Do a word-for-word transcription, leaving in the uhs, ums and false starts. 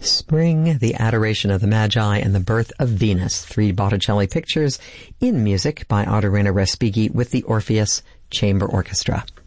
Spring, The Adoration of the Magi, and The Birth of Venus, three Botticelli pictures in music by Otorina Respighi with the Orpheus Chamber Orchestra.